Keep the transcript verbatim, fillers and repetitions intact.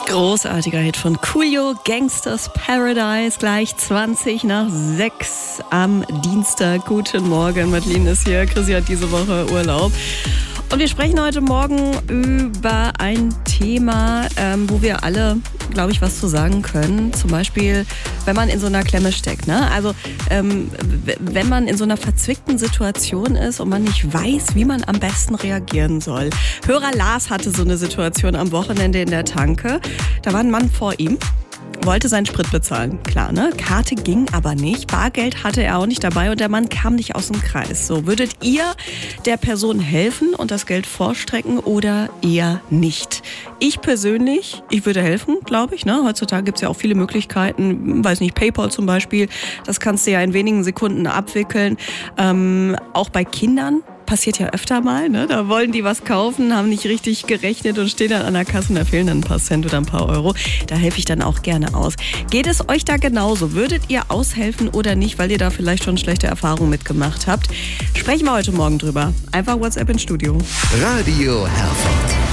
Großartiger Hit von Coolio, Gangsters Paradise, gleich zwanzig nach sechs am Dienstag. Guten Morgen, Madeline ist hier, Chrissy hat diese Woche Urlaub. Und wir sprechen heute Morgen über ein Thema, ähm, wo wir alle, glaube ich, was zu sagen können. Zum Beispiel, wenn man in so einer Klemme steckt. Ne? Also ähm, w- wenn man in so einer verzwickten Situation ist und man nicht weiß, wie man am besten reagieren soll. Hörer Lars hatte so eine Situation am Wochenende in der Tanke. Da war ein Mann vor ihm, wollte seinen Sprit bezahlen, klar, ne? Karte ging aber nicht, Bargeld hatte er auch nicht dabei und der Mann kam nicht aus dem Kreis. So, würdet ihr der Person helfen und das Geld vorstrecken oder eher nicht? Ich persönlich, ich würde helfen, glaube ich, ne? Heutzutage gibt es ja auch viele Möglichkeiten, weiß nicht, PayPal zum Beispiel, das kannst du ja in wenigen Sekunden abwickeln. Ähm, auch bei Kindern. Passiert ja öfter mal, ne? Da wollen die was kaufen, haben nicht richtig gerechnet und stehen dann an der Kasse und da fehlen dann ein paar Cent oder ein paar Euro. Da helfe ich dann auch gerne aus. Geht es euch da genauso? Würdet ihr aushelfen oder nicht, weil ihr da vielleicht schon schlechte Erfahrungen mitgemacht habt? Sprechen wir heute Morgen drüber. Einfach WhatsApp ins Studio. Radio Herford.